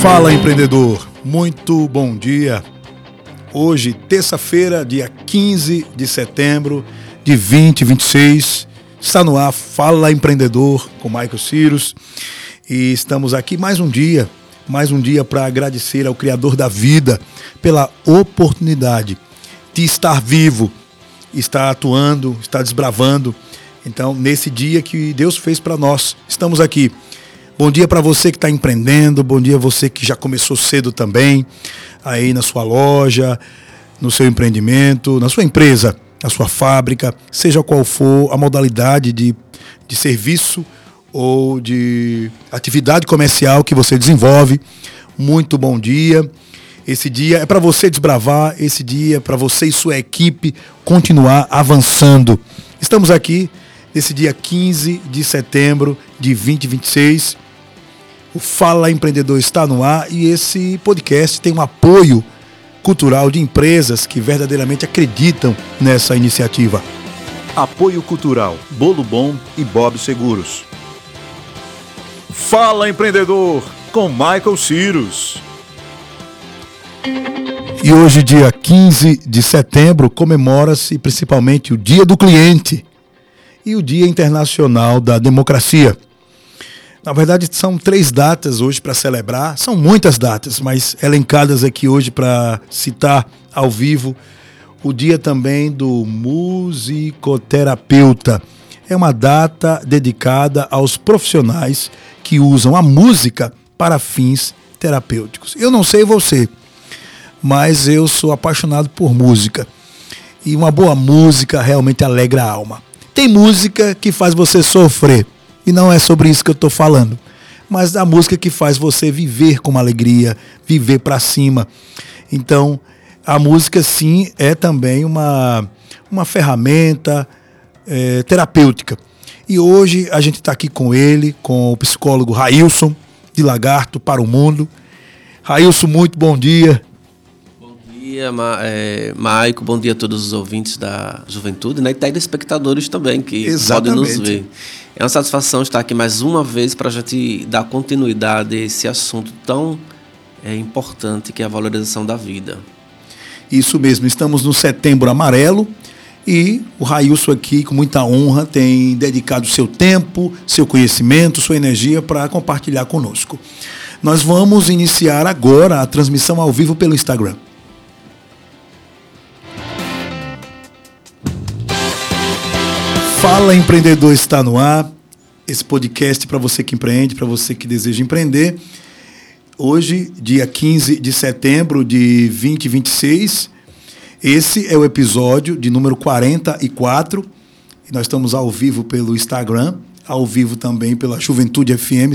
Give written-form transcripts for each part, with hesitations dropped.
Fala, empreendedor, muito bom dia. Hoje, terça-feira, dia 15 de setembro de 2026, está no ar Fala, Empreendedor, com Michael Cyrus. E estamos aqui mais um dia para agradecer ao Criador da vida pela oportunidade de estar vivo, estar atuando, estar desbravando. Então, nesse dia que Deus fez para nós, estamos aqui. Bom dia para você que está empreendendo, bom dia a você que já começou cedo também, aí na sua loja, no seu empreendimento, na sua empresa, na sua fábrica, seja qual for a modalidade de serviço ou de atividade comercial que você desenvolve. Muito bom dia. Esse dia é para você desbravar, esse dia é para você e sua equipe continuar avançando. Estamos aqui nesse dia 15 de setembro de 2026. O Fala Empreendedor está no ar e esse podcast tem um apoio cultural de empresas que verdadeiramente acreditam nessa iniciativa. Apoio cultural, Bolo Bom e Bob Seguros. Fala Empreendedor, com Michael Cyrus. E hoje, dia 15 de setembro, comemora-se principalmente o Dia do Cliente e o Dia Internacional da Democracia. Na verdade, são 3 datas hoje para celebrar. São muitas datas, mas elencadas aqui hoje para citar ao vivo. O dia também do musicoterapeuta. É uma data dedicada aos profissionais que usam a música para fins terapêuticos. Eu não sei você, mas eu sou apaixonado por música. E uma boa música realmente alegra a alma. Tem música que faz você sofrer. E não é sobre isso que eu estou falando, mas a música que faz você viver com alegria, viver para cima. Então, a música sim é também uma ferramenta terapêutica. E hoje a gente está aqui com ele, com o psicólogo Railson, de Lagarto para o Mundo. Railson, muito bom dia. Bom dia, Maico, bom dia a todos os ouvintes da Juventude, né? E telespectadores também que podem nos ver. É uma satisfação estar aqui mais uma vez para a gente dar continuidade a esse assunto tão importante que é a valorização da vida. Isso mesmo, estamos no Setembro Amarelo e o Railson aqui, com muita honra, tem dedicado seu tempo, seu conhecimento, sua energia para compartilhar conosco. Nós vamos iniciar agora a transmissão ao vivo pelo Instagram. Fala Empreendedor está no ar, esse podcast para você que empreende, para você que deseja empreender. Hoje, dia 15 de setembro de 2026, esse é o episódio de número 44, e nós estamos ao vivo pelo Instagram, ao vivo também pela Juventude FM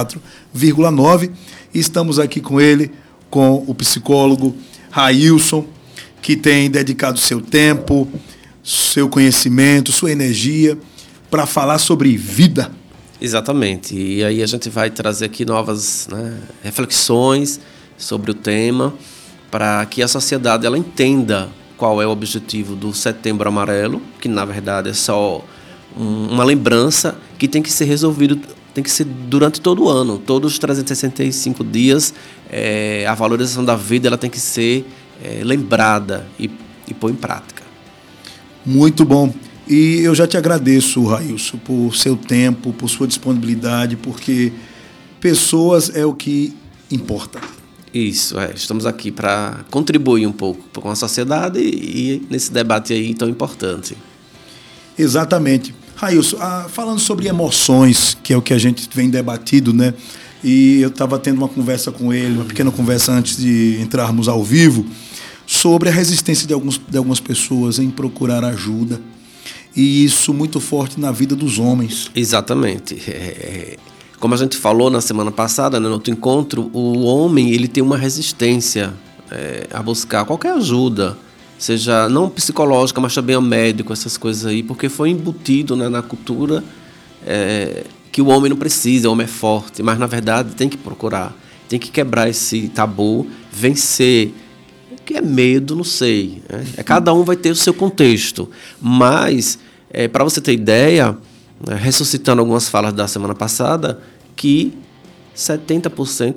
104,9, e estamos aqui com ele, com o psicólogo Railson, que tem dedicado seu tempo, seu conhecimento, sua energia para falar sobre vida. Exatamente. E aí a gente vai trazer aqui novas reflexões sobre o tema para que a sociedade ela entenda qual é o objetivo do Setembro Amarelo, que na verdade é só uma lembrança que tem que ser resolvido, tem que ser durante todo o ano, todos os 365 dias, a valorização da vida ela tem que ser lembrada e pôr em prática. Muito bom. E eu já te agradeço, Railson, por seu tempo, por sua disponibilidade, porque pessoas é o que importa. Isso, estamos aqui para contribuir um pouco com a sociedade e nesse debate aí tão importante. Exatamente. Railson, falando sobre emoções, que é o que a gente vem debatido, né? E eu estava tendo uma conversa com ele, uma pequena conversa antes de entrarmos ao vivo, sobre a resistência de algumas pessoas em procurar ajuda. E isso muito forte na vida dos homens. Exatamente. Como a gente falou na semana passada, no outro encontro, o homem ele tem uma resistência a buscar qualquer ajuda, seja não psicológica, mas também a médico, essas coisas aí, porque foi embutido na cultura que o homem não precisa, o homem é forte, mas na verdade tem que procurar, tem que quebrar esse tabu, vencer. Que é medo, não sei. Cada um vai ter o seu contexto. Mas, para você ter ideia, ressuscitando algumas falas da semana passada, que 70%